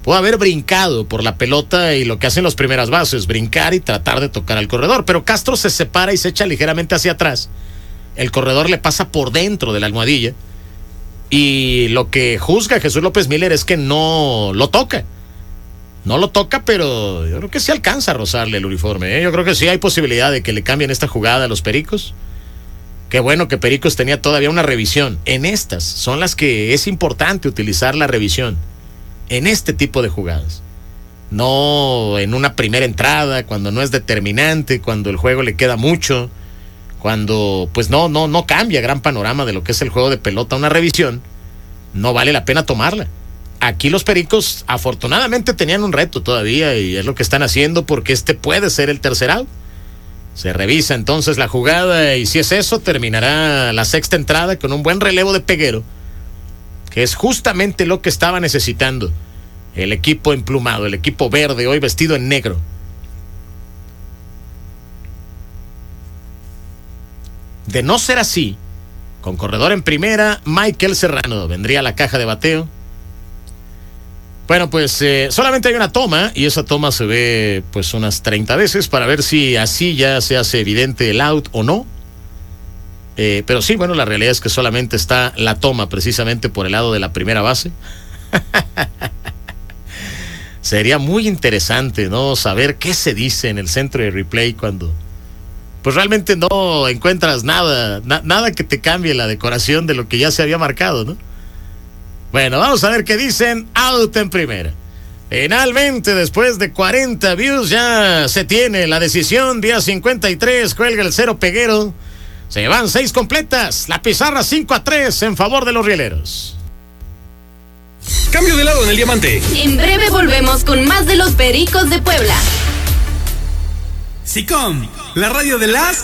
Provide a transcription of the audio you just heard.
pudo haber brincado por la pelota y lo que hacen las primeras bases, brincar y tratar de tocar al corredor. Pero Castro se separa y se echa ligeramente hacia atrás. El corredor le pasa por dentro de la almohadilla. Y lo que juzga Jesús López Miller es que no lo toca. No lo toca, pero yo creo que sí alcanza a rozarle el uniforme, ¿eh? Yo creo que sí hay posibilidad de que le cambien esta jugada a los Pericos. Qué bueno que Pericos tenía todavía una revisión. En estas son las que es importante utilizar la revisión. En este tipo de jugadas. No en una primera entrada, cuando no es determinante, cuando el juego le queda mucho, cuando pues no cambia gran panorama de lo que es el juego de pelota. Una revisión no vale la pena tomarla. Aquí los Pericos afortunadamente tenían un reto todavía y es lo que están haciendo porque este puede ser el tercer out. Se revisa entonces la jugada y si es eso terminará la sexta entrada con un buen relevo de Peguero, que es justamente lo que estaba necesitando el equipo emplumado, el equipo verde, hoy vestido en negro. De no ser así, con corredor en primera, Michael Serrano vendría a la caja de bateo. Bueno, pues solamente hay una toma y esa toma se ve pues unas 30 veces para ver si así ya se hace evidente el out o no. Pero sí, bueno, la realidad es que solamente está la toma precisamente por el lado de la primera base. Sería muy interesante, ¿no? Saber qué se dice en el centro de replay cuando pues realmente no encuentras nada que te cambie la decoración de lo que ya se había marcado, ¿no? Bueno, vamos a ver qué dicen. Out en primera. Finalmente, después de 40 views, ya se tiene la decisión. Día 53, cuelga el 0 Peguero. Se van 6 completas. La pizarra 5-3 en favor de los rieleros. Cambio de lado en el diamante. En breve volvemos con más de los Pericos de Puebla. SICOM, la radio de las